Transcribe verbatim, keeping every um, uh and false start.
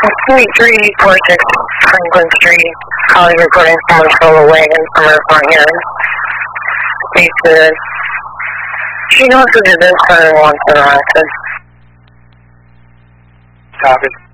Suite three four six Franklin Street, calling recording from Solo Wagon from her front here. He said, she knows who did this and wants to interaction. Copy.